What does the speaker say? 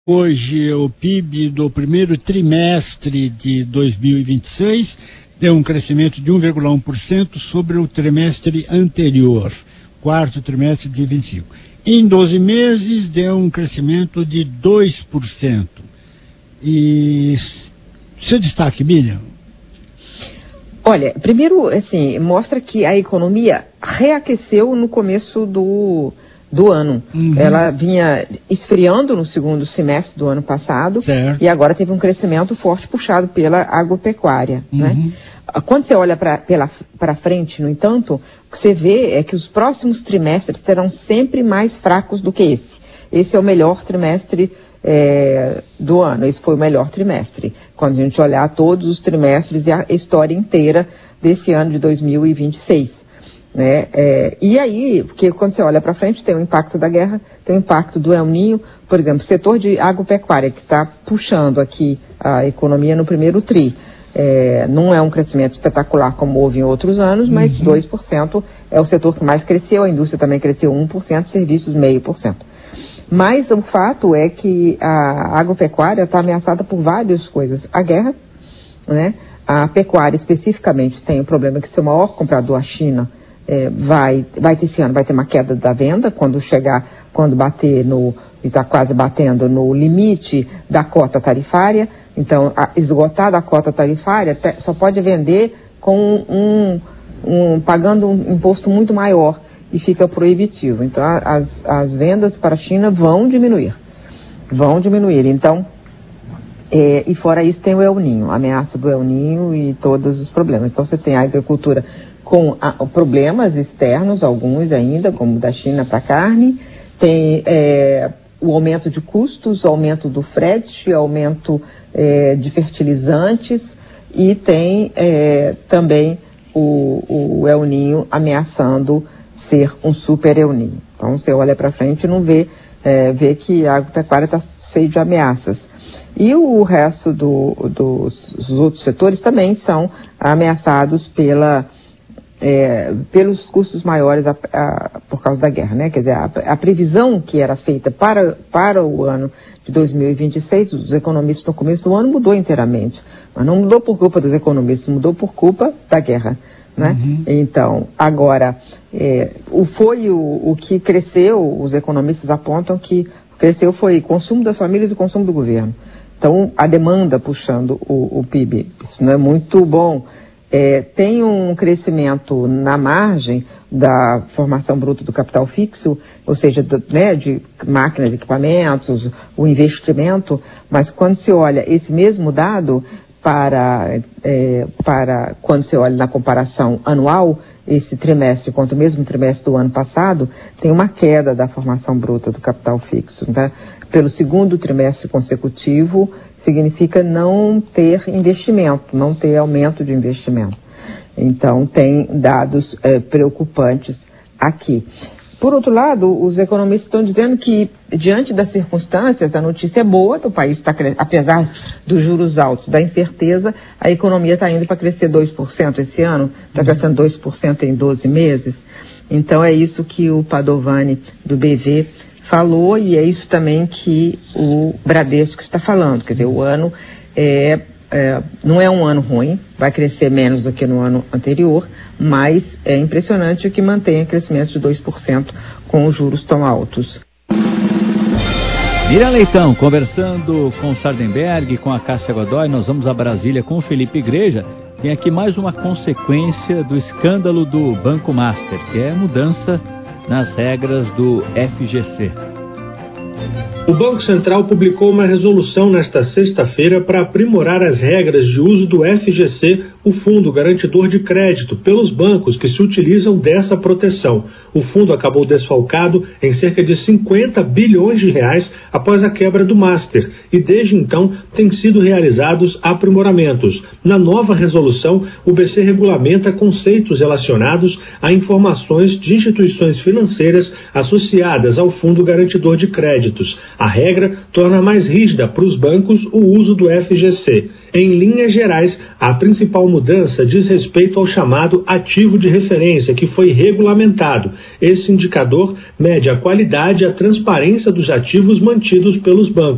Hoje, o PIB do primeiro trimestre de 2026 deu um crescimento de 1,1% sobre o trimestre anterior, quarto trimestre de 25. Em 12 meses, deu um crescimento de 2%. E seu destaque, Miriam? Olha, primeiro, assim, mostra que a economia reaqueceu no começo do ano. Ela vinha esfriando no segundo semestre do ano passado, certo, e agora teve um crescimento forte puxado pela agropecuária, né? Quando você olha para frente, no entanto, o que você vê é que os próximos trimestres serão sempre mais fracos do que esse. Esse é o melhor trimestre do ano. Esse foi o melhor trimestre, quando a gente olhar todos os trimestres e a história inteira desse ano de 2026. Né? E aí, porque quando você olha para frente, tem o impacto da guerra, tem o impacto do El Niño, por exemplo, o setor de agropecuária, que está puxando aqui a economia no primeiro tri. Não é um crescimento espetacular como houve em outros anos, mas 2% é o setor que mais cresceu, a indústria também cresceu 1%, serviços 0,5%. Mas o fato é que a agropecuária está ameaçada por várias coisas. A guerra, né? A pecuária especificamente tem o problema que seu maior comprador, a China, vai ter esse ano, vai ter uma queda da venda quando bater está quase batendo no limite da cota tarifária. Então, esgotada a cota tarifária, só pode vender com pagando um imposto muito maior e fica proibitivo. Então, as vendas para a China vão diminuir. Então, e fora isso tem o El Niño, a ameaça do El Niño e todos os problemas. Então, você tem a agricultura com problemas externos, alguns ainda, como da China para a carne, tem o aumento de custos, o aumento do frete, aumento de fertilizantes, e tem também o El Niño ameaçando ser um super El Niño. Então, você olha para frente e não vê que a agropecuária está cheia de ameaças. E o resto dos outros setores também são ameaçados pelos custos maiores por causa da guerra, né? Quer dizer, a previsão que era feita para o ano de 2026, os economistas no começo do ano mudou inteiramente. Mas não mudou por culpa dos economistas, mudou por culpa da guerra, né? Então, agora, o que cresceu, os economistas apontam que cresceu foi o consumo das famílias e o consumo do governo. Então, a demanda puxando o PIB, isso não é muito bom. Tem um crescimento na margem da formação bruta do capital fixo, ou seja, de máquinas, equipamentos, o investimento, mas quando se olha esse mesmo dado para quando você olha na comparação anual, esse trimestre contra o mesmo trimestre do ano passado, tem uma queda da formação bruta do capital fixo. Tá? Pelo segundo trimestre consecutivo, significa não ter investimento, não ter aumento de investimento. Então, tem dados preocupantes aqui. Por outro lado, os economistas estão dizendo que, diante das circunstâncias, a notícia é boa, o país está crescendo, apesar dos juros altos, da incerteza, a economia está indo para crescer 2% esse ano, está crescendo 2% em 12 meses. Então, é isso que o Padovani, do BV, falou, e é isso também que o Bradesco está falando. Quer dizer, o ano não é um ano ruim, vai crescer menos do que no ano anterior, mas é impressionante que mantenha crescimento de 2% com os juros tão altos. Miriam Leitão, conversando com o Sardenberg, com a Cássia Godoy. Nós vamos a Brasília com o Felipe Igreja. Tem aqui mais uma consequência do escândalo do Banco Master, que é a mudança nas regras do FGC. O Banco Central publicou uma resolução nesta sexta-feira para aprimorar as regras de uso do FGC, o Fundo Garantidor de Crédito, pelos bancos que se utilizam dessa proteção. O fundo acabou desfalcado em cerca de 50 bilhões de reais após a quebra do Master, e desde então têm sido realizados aprimoramentos. Na nova resolução, o BC regulamenta conceitos relacionados a informações de instituições financeiras associadas ao Fundo Garantidor de Créditos. A regra torna mais rígida para os bancos o uso do FGC. Em linhas gerais, a principal mudança diz respeito ao chamado ativo de referência, que foi regulamentado. Esse indicador mede a qualidade e a transparência dos ativos mantidos pelos bancos.